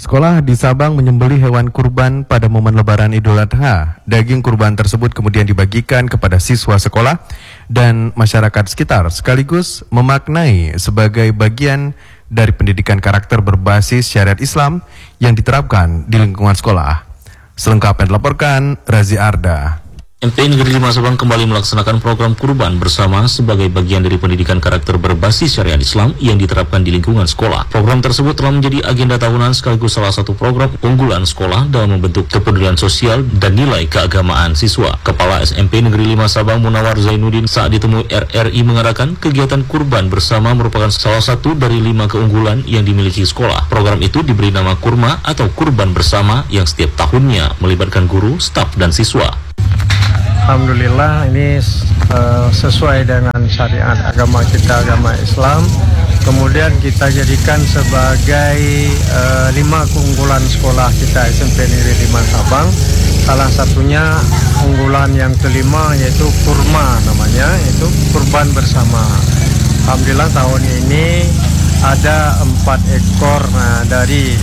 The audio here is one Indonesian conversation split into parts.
Sekolah di Sabang menyembelih hewan kurban pada momen Lebaran Idul Adha. Daging kurban tersebut kemudian dibagikan kepada siswa sekolah dan masyarakat sekitar, sekaligus memaknai sebagai bagian dari pendidikan karakter berbasis syariat Islam yang diterapkan di lingkungan sekolah. Selengkapnya dilaporkan Razi Arda. MP Negeri 5 Sabang kembali melaksanakan program kurban bersama sebagai bagian dari pendidikan karakter berbasis syariat Islam yang diterapkan di lingkungan sekolah. Program tersebut telah menjadi agenda tahunan sekaligus salah satu program unggulan sekolah dalam membentuk kepedulian sosial dan nilai keagamaan siswa. Kepala SMP Negeri 5 Sabang Munawar Zainuddin saat ditemui RRI mengatakan kegiatan kurban bersama merupakan salah satu dari 5 keunggulan yang dimiliki sekolah. Program itu diberi nama Kurma atau Kurban Bersama yang setiap tahunnya melibatkan guru, staf, dan siswa. Alhamdulillah ini sesuai dengan syariat agama kita, agama Islam. Kemudian kita jadikan sebagai 5 keunggulan sekolah kita SMP Negeri 5 Sabang. Salah satunya unggulan yang kelima yaitu kurma namanya, yaitu kurban bersama. Alhamdulillah tahun ini ada 4 ekor dari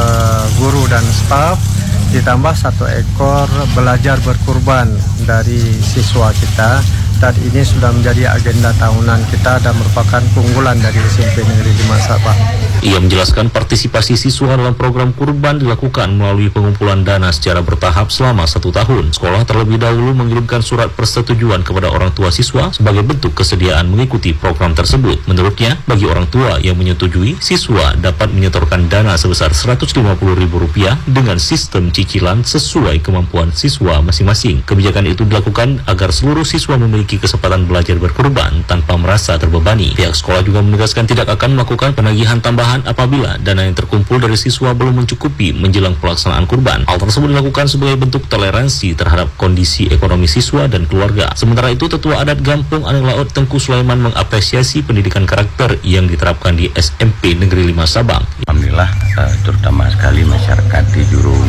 guru dan staf, ditambah 1 ekor belajar berkurban dari siswa kita. Dan ini sudah menjadi agenda tahunan kita dan merupakan keunggulan dari SMP Negeri 5 Sabang. Ia menjelaskan partisipasi siswa dalam program kurban dilakukan melalui pengumpulan dana secara bertahap selama 1 tahun. Sekolah terlebih dahulu mengirimkan surat persetujuan kepada orang tua siswa sebagai bentuk kesediaan mengikuti program tersebut. Menurutnya, bagi orang tua yang menyetujui, siswa dapat menyetorkan dana sebesar Rp150.000 dengan sistem cicilan sesuai kemampuan siswa masing-masing. Kebijakan itu dilakukan agar seluruh siswa memiliki kesempatan belajar berkurban tanpa merasa terbebani. Pihak sekolah juga menegaskan tidak akan melakukan penagihan tambahan apabila dana yang terkumpul dari siswa belum mencukupi menjelang pelaksanaan kurban. Hal tersebut dilakukan sebagai bentuk toleransi terhadap kondisi ekonomi siswa dan keluarga. Sementara itu, Tetua Adat Gampung Aneng Laut Tengku Sulaiman mengapresiasi pendidikan karakter yang diterapkan di SMP Negeri 5 Sabang. Alhamdulillah, terutama sekali masyarakat di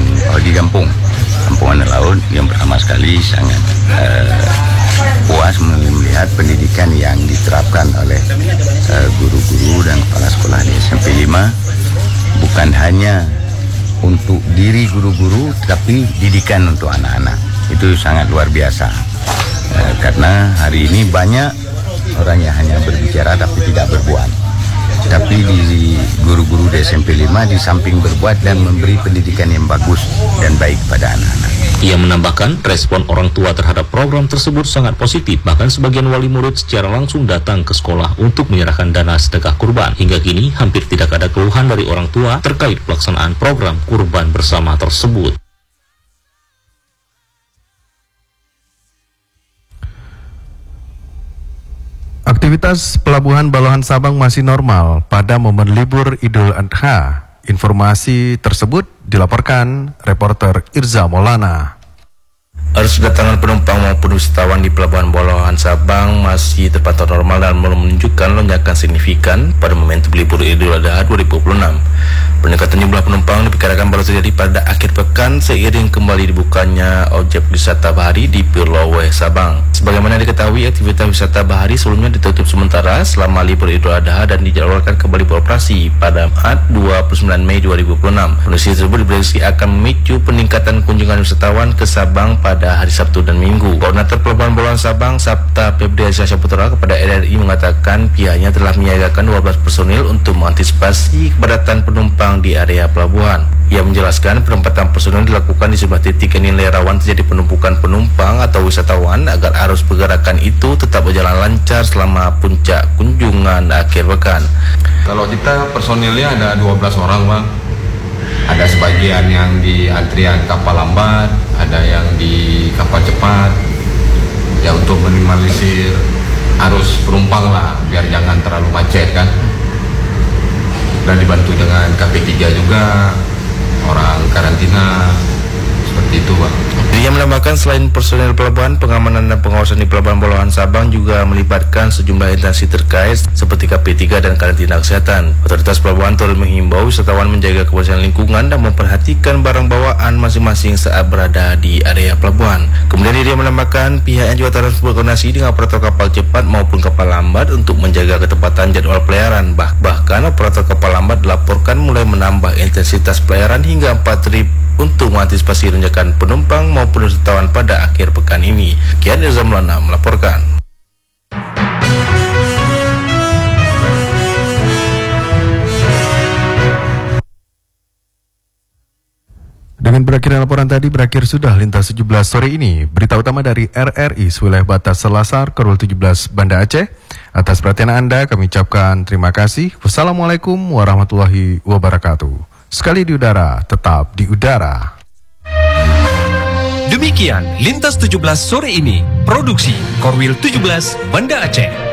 di Gampung Aneng Laut yang pertama sekali sangat puas melihat pendidikan yang diterapkan oleh guru-guru dan kepala sekolah di SMP 5, bukan hanya untuk diri guru-guru tapi didikan untuk anak-anak. Itu sangat luar biasa, karena hari ini banyak orang yang hanya berbicara tapi tidak berbuat. Tapi di guru-guru di SMP 5 di samping berbuat dan memberi pendidikan yang bagus dan baik pada anak-anak. Ia menambahkan respon orang tua terhadap program tersebut sangat positif. Bahkan sebagian wali murid secara langsung datang ke sekolah untuk menyerahkan dana sedekah kurban. Hingga kini hampir tidak ada keluhan dari orang tua terkait pelaksanaan program kurban bersama tersebut. Aktivitas Pelabuhan Balohan Sabang masih normal pada momen libur Idul Adha. Informasi tersebut dilaporkan reporter Irza Maulana. Arus kedatangan penumpang maupun wisatawan di Pelabuhan Balohan Sabang masih terpantau normal dan belum menunjukkan lonjakan signifikan pada momentum libur Idul Adha 2026. Peningkatan jumlah penumpang diperkirakan baru terjadi pada akhir pekan seiring kembali dibukanya objek wisata bahari di Pulau Sabang. Sebagaimana diketahui, aktivitas wisata bahari sebelumnya ditutup sementara selama libur Idul Adha dan dijadwalkan kembali beroperasi pada 29 Mei 2026. Kondisi tersebut diprediksi akan memicu peningkatan kunjungan wisatawan ke Sabang pada hari Sabtu dan Minggu. Koordinator Pelabuhan Balohan Sabang, Sabta Febri Syahputra, kepada RRI mengatakan pihaknya telah menyiagakan 12 personil untuk mengantisipasi kepadatan penumpang di area pelabuhan. Ia menjelaskan penempatan personil dilakukan di sebuah titik yang dinilai rawan terjadi penumpukan penumpang atau wisatawan agar arus pergerakan itu tetap berjalan lancar selama puncak kunjungan akhir pekan. Kalau kita personilnya ada 12 orang, Bang. Ada sebagian yang di antrian kapal lambat, ada yang di kapal cepat. Ya, untuk minimalisir arus penumpang lah, biar jangan terlalu macet kan. Dan dibantu dengan KP3 juga, orang karantina Seperti itu, Bang. Dia menambahkan selain personel pelabuhan, pengamanan dan pengawasan di Pelabuhan Bolahan Sabang juga melibatkan sejumlah instansi terkait seperti KP3 dan karantina kesehatan. Otoritas pelabuhan turut menghimbau wisatawan menjaga kebersihan lingkungan dan memperhatikan barang bawaan masing-masing saat berada di area pelabuhan. Kemudian dia menambahkan pihaknya juga terus berkoordinasi dengan operator kapal cepat maupun kapal lambat untuk menjaga ketepatan jadwal pelayaran. Bahkan operator kapal lambat dilaporkan mulai menambah intensitas pelayaran hingga 4 trip untuk mengantisipasi lonjakan penumpang maupun wisatawan pada akhir pekan ini. Kian Irza Maulana melaporkan. Dengan berakhirnya laporan tadi, berakhir sudah Lintas 17 sore ini. Berita utama dari RRI wilayah batas Selasar, Korwil 17 Banda Aceh. Atas perhatian Anda kami ucapkan terima kasih. Wassalamualaikum warahmatullahi wabarakatuh. Sekali di udara, tetap di udara. Demikian Lintas 17 sore ini, produksi Korwil 17 Banda Aceh.